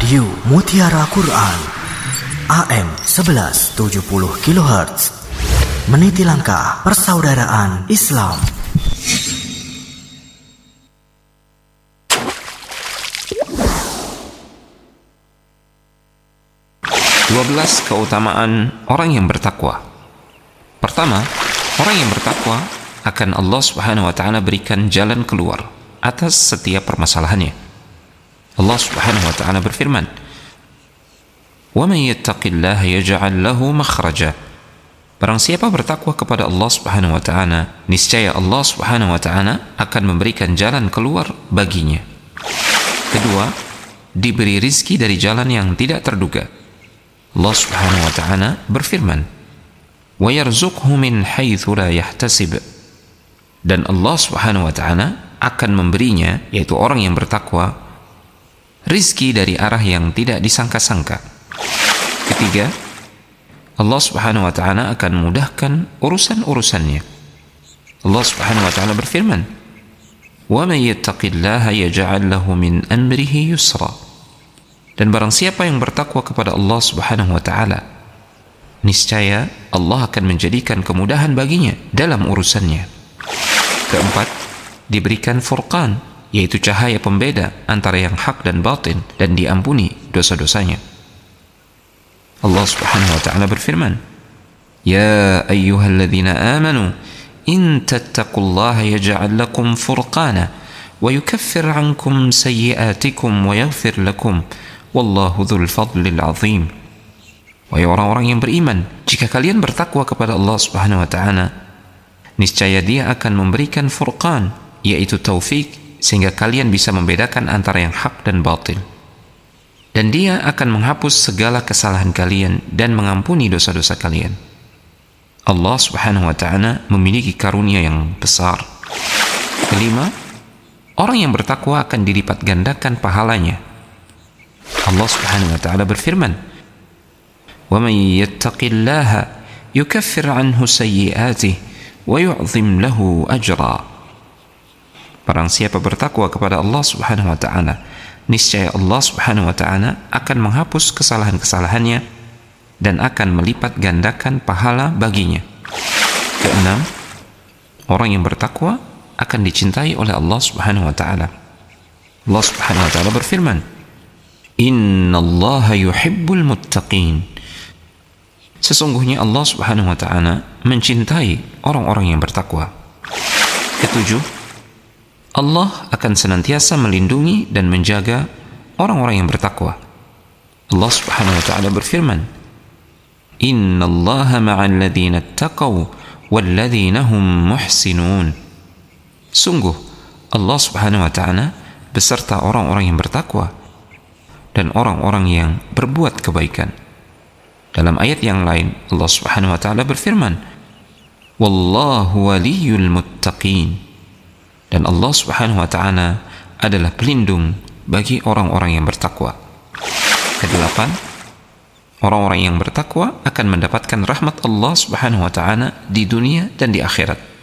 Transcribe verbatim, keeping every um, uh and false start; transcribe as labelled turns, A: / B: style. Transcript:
A: Wahyu Mutiara Quran A M sebelas tujuh puluh kilohertz, meniti langkah persaudaraan Islam.
B: dua belas keutamaan orang yang bertakwa. Pertama, orang yang bertakwa akan Allah Subhanahu wa taala berikan jalan keluar atas setiap permasalahannya. Allah Subhanahu wa taala berfirman, "Wa may yattaqillaha yaj'al lahu makhraja." Barang siapa bertakwa kepada Allah Subhanahu wa taala, niscaya Allah Subhanahu wa taala akan memberikan jalan keluar baginya. Kedua, diberi rizki dari jalan yang tidak terduga. Allah Subhanahu wa taala berfirman, "Wa yarzuqhu min haitsu la yahtasib." Dan Allah Subhanahu wa taala akan memberinya, yaitu orang yang bertakwa, rizki dari arah yang tidak disangka-sangka. Ketiga, Allah Subhanahu wa taala akan mudahkan urusan-urusannya. Allah Subhanahu wa taala berfirman, "Wa may yattaqillaha yaj'al lahu min amrihi yusra." Dan barang siapa yang bertakwa kepada Allah Subhanahu wa taala, niscaya Allah akan menjadikan kemudahan baginya dalam urusannya. Keempat, diberikan furqan, yaitu cahaya pembeda antara yang hak dan batin, dan diampuni dosa-dosanya. Allah Subhanahu wa taala berfirman, "Ya ayyuhalladzina amanu in tattaqullaha yaj'al lakum furqana wa yukaffir 'ankum sayyi'atikum wa yaghfir lakum wallahu dzul fadlil 'azim." Wahai orang-orang yang beriman, jika kalian bertakwa kepada Allah Subhanahu wa taala, niscaya Dia akan memberikan furqan, yaitu taufik, sehingga kalian bisa membedakan antara yang hak dan batil. Dan Dia akan menghapus segala kesalahan kalian dan mengampuni dosa-dosa kalian. Allah Subhanahu wa taala memiliki karunia yang besar. Kelima, orang yang bertakwa akan dilipat gandakan pahalanya. Allah Subhanahu wa taala berfirman, "Wa may yattaqillaha yukaffir 'anhu sayyi'atihi wa yu'zim lahu ajra." Barang siapa bertakwa kepada Allah Subhanahu wa taala, niscaya Allah Subhanahu wa taala akan menghapus kesalahan-kesalahannya dan akan melipat gandakan pahala baginya. Keenam, orang yang bertakwa akan dicintai oleh Allah Subhanahu wa taala. Allah Subhanahu wa taala berfirman, "Innallaha yuhibbul muttaqin." Sesungguhnya Allah Subhanahu wa taala mencintai orang-orang yang bertakwa. Ketujuh, Allah akan senantiasa melindungi dan menjaga orang-orang yang bertakwa. Allah Subhanahu wa taala berfirman, "Innallaha ma'al ladzina taqaw wal ladzina hum muhsinun." Sungguh Allah Subhanahu wa taala beserta orang-orang yang bertakwa dan orang-orang yang berbuat kebaikan. Dalam ayat yang lain Allah Subhanahu wa taala berfirman, "Wallahu waliyyul muttaqin." Dan Allah Subhanahu wa taala adalah pelindung bagi orang-orang yang bertakwa. Kedelapan, orang-orang yang bertakwa akan mendapatkan rahmat Allah Subhanahu wa taala di dunia dan di akhirat.